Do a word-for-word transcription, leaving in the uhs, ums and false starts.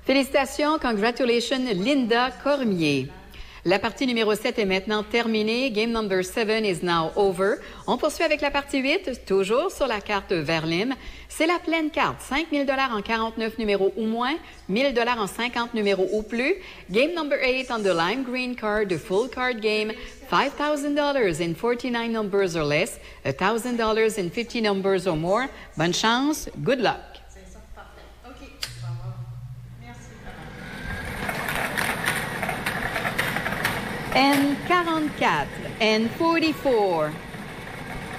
Félicitations, congratulations, Linda Cormier. La partie numéro sept est maintenant terminée. Game number seven is now over. On poursuit avec la partie huit, toujours sur la carte Verlim. C'est la pleine carte. cinq mille dollars en quarante-neuf numéros ou moins, mille dollars en cinquante numéros ou plus. Game number eight on the lime green card, the full card game. five thousand dollars in forty-nine numbers or less, one thousand dollars in fifty numbers or more. Bonne chance, good luck. N forty-four, N forty-four.